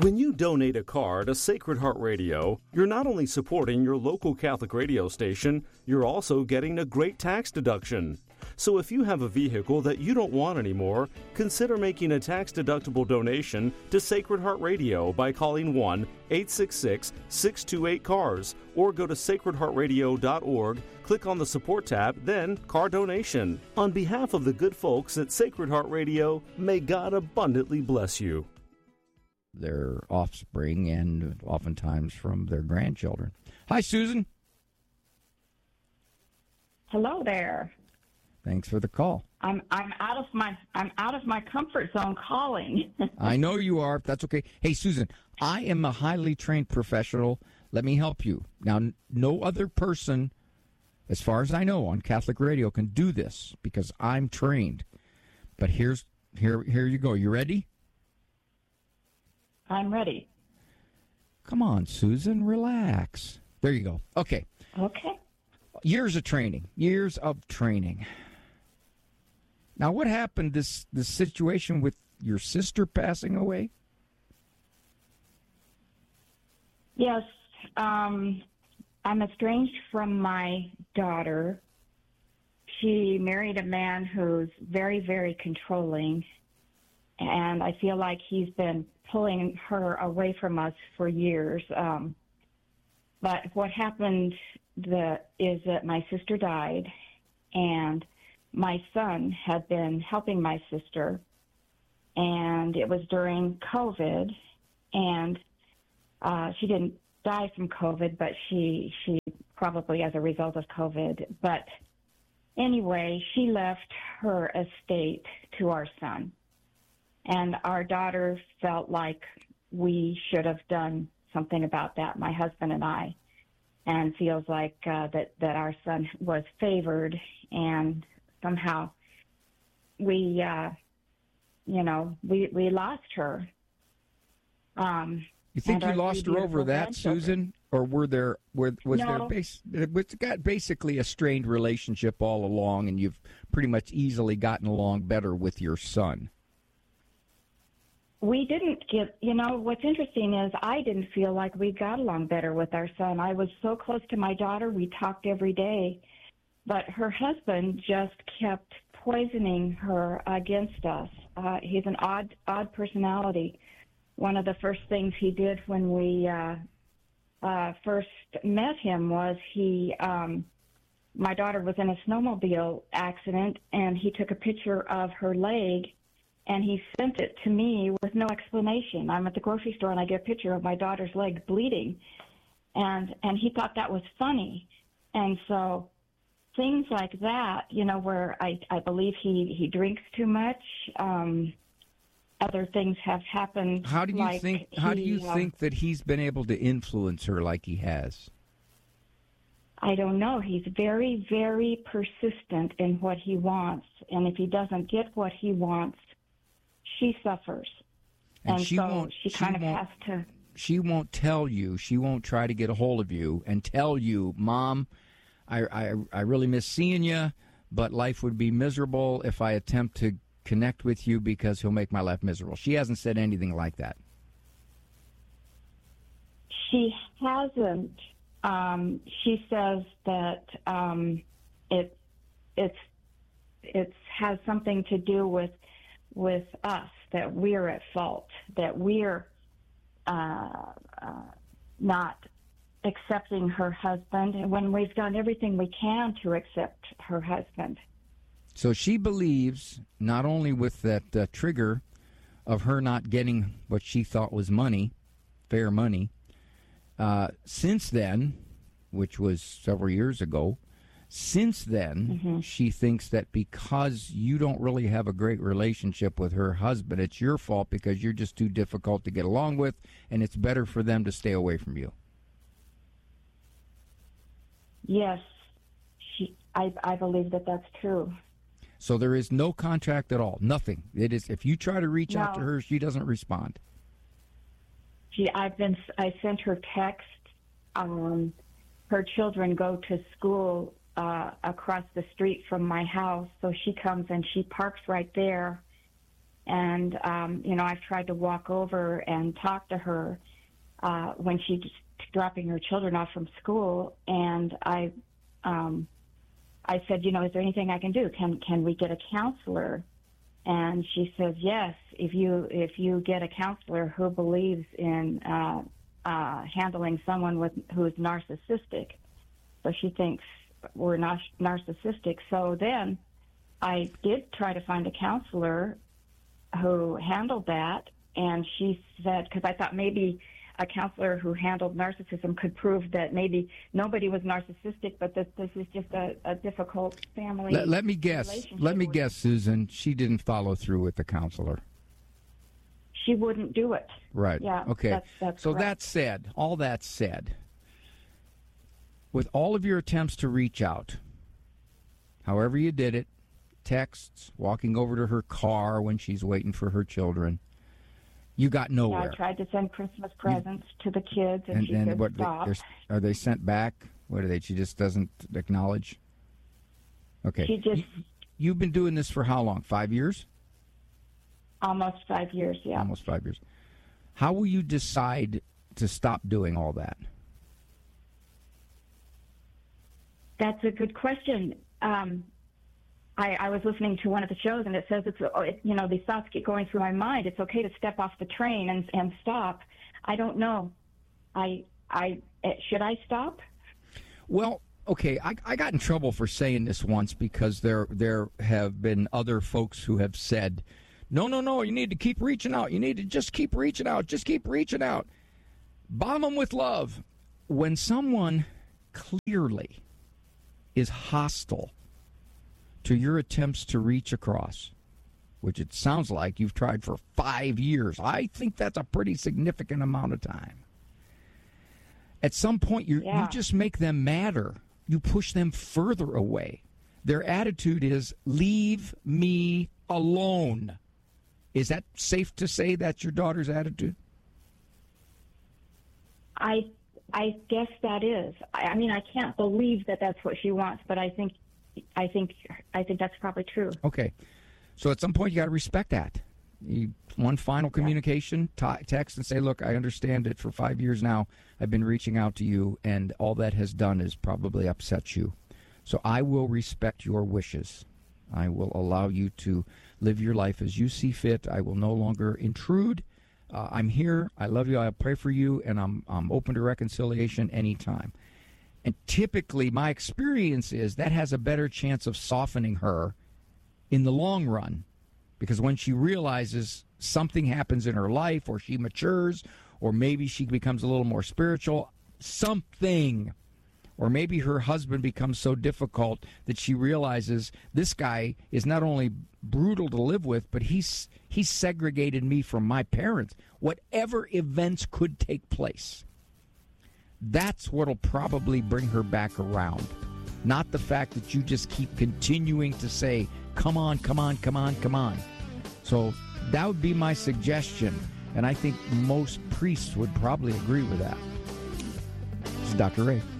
When you donate a car to Sacred Heart Radio, you're not only supporting your local Catholic radio station, you're also getting a great tax deduction. So if you have a vehicle that you don't want anymore, consider making a tax-deductible donation to Sacred Heart Radio by calling 1-866-628-CARS or go to sacredheartradio.org, click on the support tab, then car donation. On behalf of the good folks at Sacred Heart Radio, may God abundantly bless you. Their offspring and oftentimes from their grandchildren. Hi, Susan. Hello there. Thanks for the call. I'm out of my comfort zone calling. I know you are. That's okay. Hey, Susan, I am a highly trained professional. Let me help you. Now, no other person, as far as I know, on Catholic radio can do this because I'm trained. But here you go. You ready? I'm ready. Come on, Susan, relax. There you go. Okay. Okay. Years of training. Now, what happened, this situation with your sister passing away? Yes. I'm estranged from my daughter. She married a man who's very, very controlling, and I feel like he's been pulling her away from us for years. But what happened is that my sister died, and my son had been helping my sister, and it was during COVID, and she didn't die from COVID, but she probably as a result of COVID. But anyway, she left her estate to our son. And our daughter felt like we should have done something about that, my husband and I, and feels like that our son was favored, and somehow we lost her. You think you lost her over that, Susan? Or was there basically a strained relationship all along, and you've pretty much easily gotten along better with your son? We didn't what's interesting is I didn't feel like we got along better with our son. I was so close to my daughter. We talked every day. But her husband just kept poisoning her against us. He's an odd personality. One of the first things he did when we first met him was my daughter was in a snowmobile accident, and he took a picture of her leg, and he sent it to me with no explanation. I'm at the grocery store, and I get a picture of my daughter's leg bleeding, and he thought that was funny. And so things like that, where I believe he drinks too much. Other things have happened. How do you think that he's been able to influence her like he has? I don't know. He's very, very persistent in what he wants, and if he doesn't get what he wants, she suffers. And she kind of has to. She won't tell you. She won't try to get a hold of you and tell you, Mom, I really miss seeing you, but life would be miserable if I attempt to connect with you because he'll make my life miserable. She hasn't said anything like that. She hasn't. She says that it has something to do with us, that we're at fault, that we're not accepting her husband when we've done everything we can to accept her husband. So she believes, not only with that trigger of her not getting what she thought was money, fair money, since then, which was several years ago, since then, she thinks that because you don't really have a great relationship with her husband, it's your fault because you're just too difficult to get along with, and it's better for them to stay away from you. Yes, I believe that that's true. So there is no contract at all, nothing. It is if you try to reach out to her, she doesn't respond. I sent her text. Her children go to school across the street from my house, so she comes and she parks right there. And, I've tried to walk over and talk to her when she's dropping her children off from school. And I said, is there anything I can do? Can we get a counselor? And she says, yes, if you get a counselor who believes in handling someone who is narcissistic. So she thinks we're narcissistic. So then I did try to find a counselor who handled that, and she said, because I thought maybe a counselor who handled narcissism could prove that maybe nobody was narcissistic, but this is just a difficult family. Let me guess. Let me guess, Susan. She didn't follow through with the counselor. She wouldn't do it. Right. Yeah. Okay. That's so correct. all that said, with all of your attempts to reach out, however you did it, texts, walking over to her car when she's waiting for her children, you got nowhere. Yeah, I tried to send Christmas presents to the kids, and she said stop. Are they sent back? What are they? She just doesn't acknowledge? Okay. She just... You've been doing this for how long? 5 years? Almost 5 years, yeah. Almost 5 years. How will you decide to stop doing all that? That's a good question. I was listening to one of the shows, and it says these thoughts keep going through my mind. It's okay to step off the train and stop. I don't know. Should I stop? Well, okay. I got in trouble for saying this once because there have been other folks who have said, no, you need to keep reaching out. You need to just keep reaching out. Just keep reaching out. Bomb them with love. When someone clearly is hostile to your attempts to reach across, which it sounds like you've tried for 5 years. I think that's a pretty significant amount of time. At some point, you just make them madder. You push them further away. Their attitude is, leave me alone. Is that safe to say that's your daughter's attitude? I guess that is. I mean, I can't believe that that's what she wants, but I think that's probably true. Okay. So at some point, you got to respect that. One final communication, text and say, look, I understand it. For 5 years now, I've been reaching out to you, and all that has done is probably upset you. So I will respect your wishes. I will allow you to live your life as you see fit. I will no longer intrude. I'm here. I love you. I'll pray for you, and I'm open to reconciliation anytime. And typically, my experience is that has a better chance of softening her in the long run, because when she realizes something happens in her life, or she matures, or maybe she becomes a little more spiritual, something, or maybe her husband becomes so difficult that she realizes this guy is not only brutal to live with, but he's segregated me from my parents. Whatever events could take place, that's what'll probably bring her back around. Not the fact that you just keep continuing to say, come on, come on, come on, come on. So that would be my suggestion, and I think most priests would probably agree with that. This is Dr. Ray.